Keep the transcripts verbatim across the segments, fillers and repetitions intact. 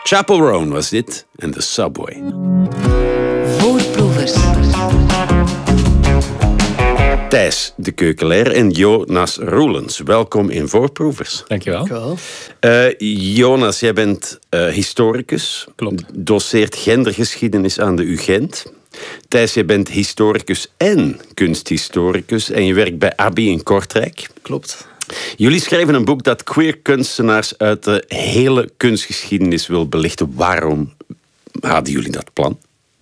Chappell Roan was dit en The Subway. Voorproevers. Thijs de Keukelaar en Jonas Roelens. Welkom in Voorproevers. Dankjewel. Cool. Uh, Jonas, jij bent uh, historicus. Klopt. Doseert gendergeschiedenis aan de U Gent. Thijs, jij bent historicus en kunsthistoricus. En je werkt bij A B I in Kortrijk. Klopt. Jullie schreven een boek dat queer kunstenaars uit de hele kunstgeschiedenis wil belichten. Waarom hadden jullie dat plan?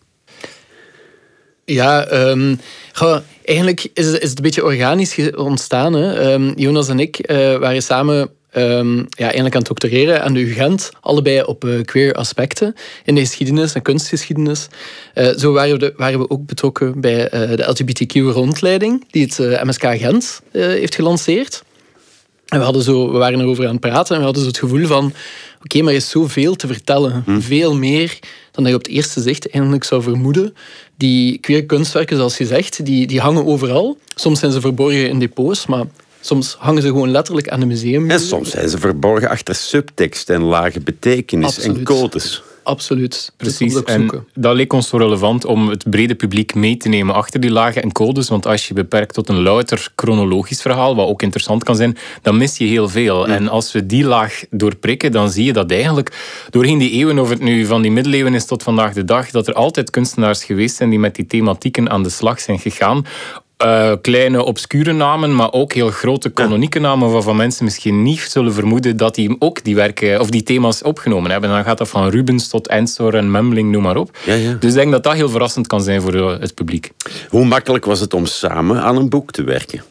Ja, um, goh, eigenlijk is het, is het een beetje organisch ontstaan. Hè. Um, Jonas en ik uh, waren samen um, ja, eigenlijk aan het doctoreren aan de U Gent. Allebei op uh, queer aspecten in de geschiedenis en kunstgeschiedenis. Uh, zo waren we, waren we ook betrokken bij uh, de L G B T Q-rondleiding die het uh, M S K Gent uh, heeft gelanceerd. En we, hadden zo, we waren erover aan het praten en we hadden zo het gevoel van oké, okay, maar er is zoveel te vertellen. Hm. Veel meer dan dat je op het eerste zicht eigenlijk zou vermoeden. Die queer kunstwerken, zoals je zegt, die, die hangen overal. Soms zijn ze verborgen in depots, maar soms hangen ze gewoon letterlijk aan de museum. En soms zijn ze verborgen achter subtekst en lage betekenis. Absoluut. En codes. Absoluut. Precies. Dus en dat leek ons zo relevant om het brede publiek mee te nemen achter die lagen en codes. Want als je beperkt tot een louter chronologisch verhaal, wat ook interessant kan zijn, dan mis je heel veel. Ja. En als we die laag doorprikken, dan zie je dat eigenlijk doorheen die eeuwen, of het nu van die middeleeuwen is tot vandaag de dag, dat er altijd kunstenaars geweest zijn die met die thematieken aan de slag zijn gegaan. Uh, kleine, obscure namen, maar ook heel grote kanonieke namen waarvan mensen misschien niet zullen vermoeden dat die ook die werken of die thema's opgenomen hebben. En dan gaat dat van Rubens tot Ensor en Memling, noem maar op. Ja, ja. Dus ik denk dat dat heel verrassend kan zijn voor het publiek. Hoe makkelijk was het om samen aan een boek te werken?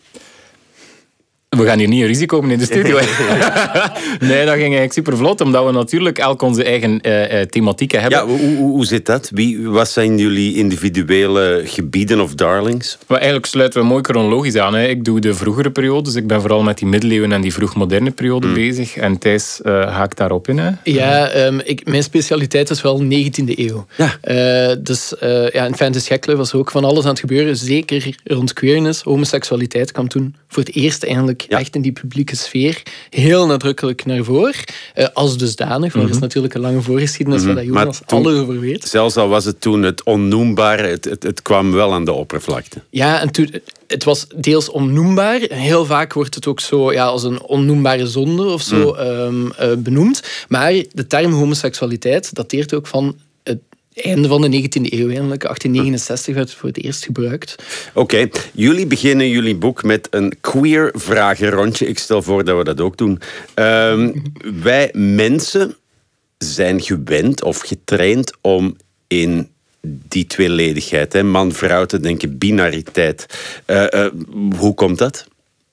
We gaan hier niet een risico nemen in de studio. Nee, dat ging eigenlijk super vlot, omdat we natuurlijk elk onze eigen uh, thematieken hebben. Ja, hoe, hoe, hoe zit dat? Wie, wat zijn jullie individuele gebieden of darlings? Maar eigenlijk sluiten we mooi chronologisch aan. Hè. Ik doe de vroegere periodes. Ik ben vooral met die middeleeuwen en die vroegmoderne periode mm. bezig. En Thijs uh, haakt daarop in. Hè. Ja, um, ik, mijn specialiteit is wel negentiende eeuw. Ja. Uh, dus uh, ja, in Fantasy Schekle was ook van alles aan het gebeuren. Zeker rond queerness. Homoseksualiteit kwam toen voor het eerst eigenlijk Ja. echt in die publieke sfeer heel nadrukkelijk naar voren. Uh, als dusdanig, want mm-hmm. er is natuurlijk een lange voorgeschiedenis mm-hmm. waar Jonas alles over weet. Zelfs al was het toen het onnoembare, het, het, het kwam wel aan de oppervlakte. Ja, en toen, het was deels onnoembaar. Heel vaak wordt het ook zo ja, als een onnoembare zonde of zo mm. um, uh, benoemd. Maar de term homoseksualiteit dateert ook van het einde van de negentiende eeuw, eigenlijk. achttien negenenzestig werd het voor het eerst gebruikt. Oké, okay. Jullie beginnen jullie boek met een queer vragenrondje. Ik stel voor dat we dat ook doen. Um, wij mensen zijn gewend of getraind om in die tweeledigheid, hè, man-vrouw te denken, binariteit. Uh, uh, hoe komt dat?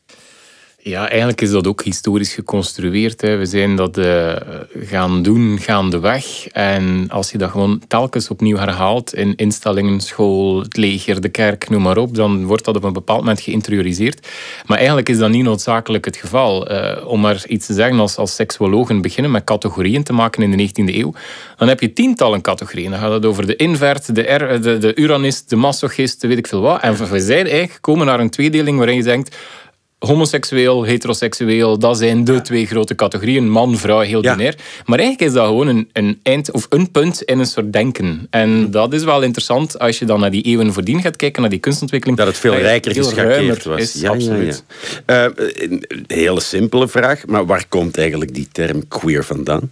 Ja, eigenlijk is dat ook historisch geconstrueerd. Hè. We zijn dat uh, gaan doen gaandeweg. En als je dat gewoon telkens opnieuw herhaalt in instellingen, school, het leger, de kerk, noem maar op, dan wordt dat op een bepaald moment geïnterioriseerd. Maar eigenlijk is dat niet noodzakelijk het geval. Uh, om maar iets te zeggen, als, als seksuologen beginnen met categorieën te maken in de negentiende eeuw, dan heb je tientallen categorieën. Dan gaat het over de invert, de, er, de, de uranist, de masochist, weet ik veel wat. En we zijn eigenlijk gekomen naar een tweedeling waarin je denkt, homoseksueel, heteroseksueel, dat zijn de twee grote categorieën. Man, vrouw, heel binair. Ja. Maar eigenlijk is dat gewoon een, een eind of een punt in een soort denken. En dat is wel interessant als je dan naar die eeuwen voordien gaat kijken, naar die kunstontwikkeling. Dat het veel rijker geschakeerd was. Is, ja, absoluut. Ja, ja. Uh, een hele simpele vraag, maar waar komt eigenlijk die term queer vandaan?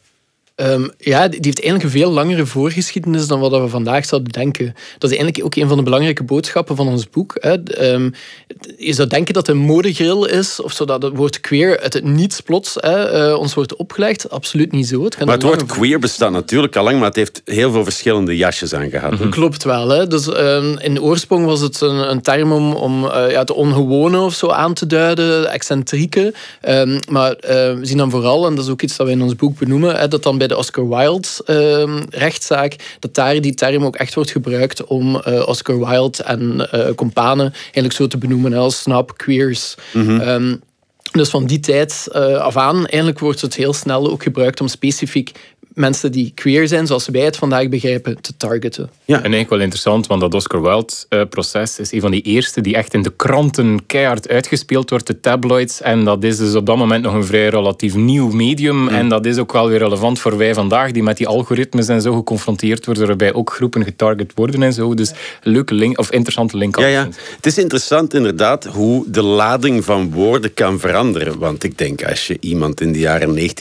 Um, ja, die heeft eigenlijk een veel langere voorgeschiedenis dan wat we vandaag zouden denken. Dat is eigenlijk ook een van de belangrijke boodschappen van ons boek. Hè. Um, je zou denken dat het een modegril is, of zo, dat het woord queer uit het niets plots hè, uh, ons wordt opgelegd. Absoluut niet zo. Het maar het woord queer bestaat natuurlijk al lang, maar het heeft heel veel verschillende jasjes aangehad. Mm-hmm. Klopt wel. Hè. Dus, um, in de oorsprong was het een, een term om, om uh, ja, het ongewone of zo aan te duiden, excentrieke. Um, maar uh, we zien dan vooral, en dat is ook iets dat wij in ons boek benoemen, hè, dat dan bij de Oscar Wilde uh, rechtszaak, dat daar die term ook echt wordt gebruikt om uh, Oscar Wilde en uh, companen eigenlijk zo te benoemen als snap queers. Mm-hmm. Um, dus van die tijd uh, af aan, eigenlijk wordt het heel snel ook gebruikt om specifiek mensen die queer zijn, zoals wij het vandaag begrijpen, te targeten. Ja. En eigenlijk wel interessant, want dat Oscar Wilde-proces is een van die eerste die echt in de kranten keihard uitgespeeld wordt, de tabloids. En dat is dus op dat moment nog een vrij relatief nieuw medium. Mm. En dat is ook wel weer relevant voor wij vandaag, die met die algoritmes en zo geconfronteerd worden, waarbij ook groepen getarget worden en zo. Dus leuke link, of interessante link. Ja, ja. Het is interessant inderdaad hoe de lading van woorden kan veranderen. Want ik denk, als je iemand in de jaren negentig